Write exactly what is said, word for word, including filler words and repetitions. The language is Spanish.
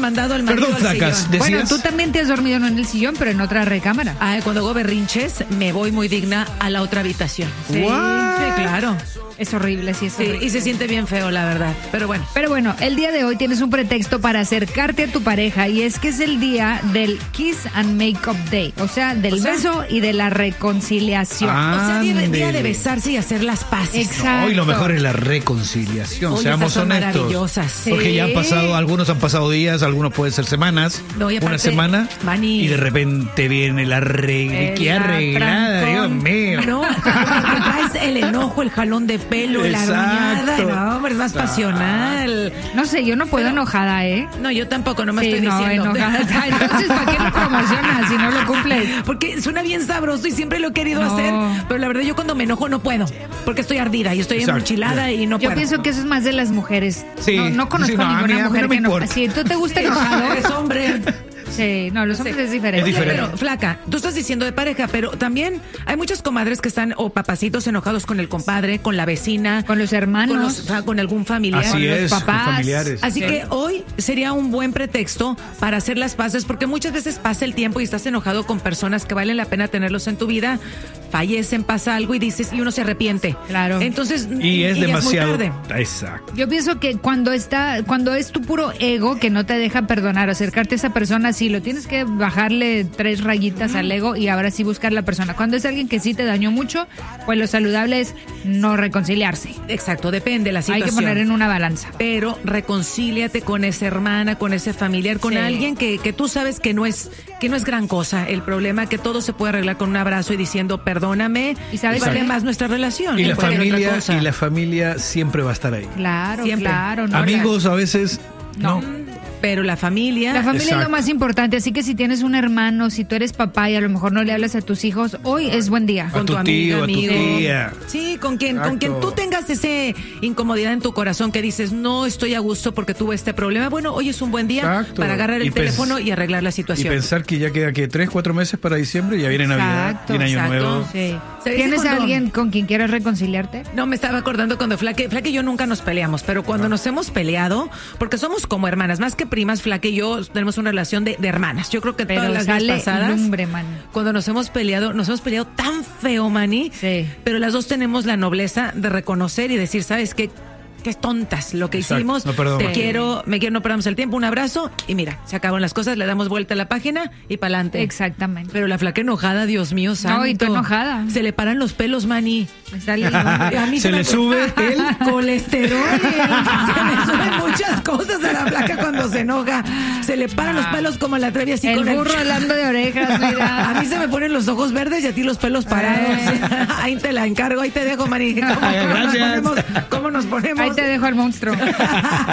mandado al marido Perdón, al flacas, sillón. ¿decías? Bueno, tú también te has dormido no en el sillón, pero en otra recámara. Ah, cuando hago berrinches, me voy muy digna a la otra habitación. Sí, What? Sí, claro. Es horrible, sí, es Sí, horrible. y se siente bien feo, la verdad. Pero bueno. Pero bueno, el día de hoy tienes un pretexto para acercarte a tu pareja y es que es el día del Kiss and Make Up Day, o sea, del O sea- beso y de la reconciliación. Ah. O sea, día, día de Ándele. besarse y hacer las paces. Exacto. Hoy lo mejor es la reconciliación, Oye, seamos esas son honestos. maravillosas. Sí. Porque ya han pasado, algunos han pasado días, algunos pueden ser semanas, No, y aparte, una semana, Mani. y de repente viene la arregla. El ¡Qué arreglada, Dios trancón. mío! No, porque traes el enojo, el jalón de pelo, la Exacto. gruñada. No, hombre, es más pasional. No sé, yo no puedo Pero- enojada, ¿eh? No, yo tampoco, no me Sí, estoy no, diciendo. enojada. Entonces, ¿para qué lo promocionas si no lo cumples? Porque suena bien sabroso y siempre lo he querido No. hacer, pero la verdad yo cuando me enojo no puedo, porque estoy ardida y estoy Exacto. enchilada y no Yo puedo. pienso que eso es más de las mujeres. Sí. No, no conozco Sí, no, a ninguna mí- a mí mujer no me que no. importa. Si tú te gusta enojado. Eres hombre. Sí, no, los hombres es diferente. Es Oye, diferente. pero, flaca, tú estás diciendo de pareja, pero también hay muchas comadres que están, o papacitos enojados con el compadre, con la vecina, Con los hermanos. con, los- o sea, con algún familiar. Así los es, con papás. familiares. Así Sí. que hoy sería un buen pretexto para hacer las paces, porque muchas veces pasa el tiempo y estás enojado con personas que valen la pena tenerlos en tu vida, fallecen, pasa algo y dices, y uno se arrepiente. Claro. Entonces, Y es ya demasiado. muy tarde. Exacto. Yo pienso que cuando está, cuando es tu puro ego que no te deja perdonar, acercarte a esa persona, sí, lo tienes que bajarle tres rayitas al ego y ahora sí buscar la persona. Cuando es alguien que sí te dañó mucho, pues lo saludable es no reconciliarse. Exacto, depende de la Hay situación. que poner en una balanza. Pero reconcíliate con esa hermana, con ese familiar, con Sí. alguien que, que tú sabes que no es que no es gran cosa el problema, que todo se puede arreglar con un abrazo y diciendo perdóname. ¿Y sabes vale qué? más nuestra relación. Y que la cualquier otra familia, cosa. y la familia siempre va a estar ahí. Claro, Siempre. claro. No, Amigos a veces No. no. Pero la familia. La familia es Exacto. lo más importante, así que si tienes un hermano, si tú eres papá y a lo mejor no le hablas a tus hijos, hoy es buen día. A tu tío, a tu tía. Sí, con quien, con Exacto. quien tú tengas ese incomodidad en tu corazón que dices, no estoy a gusto porque tuve este problema. Bueno, hoy es un buen día Exacto. para agarrar el Y pens- teléfono y arreglar la Y situación. pensar que ya queda que tres, cuatro meses para diciembre y ya viene Navidad, Exacto, viene Año exacto. Nuevo. Sí. Se dice ¿Tienes a cuando- alguien con quien quieras reconciliarte? No, me estaba acordando cuando Flaque, Flaque y yo nunca nos peleamos, pero cuando nos hemos peleado, porque somos como hermanas, más que primas, Flaque y yo tenemos una relación de, de hermanas. Yo creo que Pero todas las sale veces pasadas, lumbre, man. cuando nos hemos peleado, nos hemos peleado tan feo, Mani, Sí. pero las dos tenemos la nobleza de reconocer y decir, ¿sabes qué? Qué tontas lo que Exacto, hicimos. no perdono. Te quiero, me quiero, no perdamos el tiempo, un abrazo y mira, se acaban las cosas, le damos vuelta a la página y para adelante. Exactamente. Pero la Flaca enojada, Dios mío, santo. No, y tú enojada. Se le paran los pelos, Mani. Me sale- A mí Se me le sube el colesterol. y el- se le suben muchas cosas a la Flaca cuando se enoja. Se le paran los pelos como a la Trevi así el con burro hablando de orejas, mira. A mí se me ponen los ojos verdes y a ti los pelos parados. Ahí te la encargo, ahí te dejo, Mari. ¿Cómo, cómo nos Gracias. ponemos? ¿Cómo nos ponemos? Ahí te dejo al monstruo.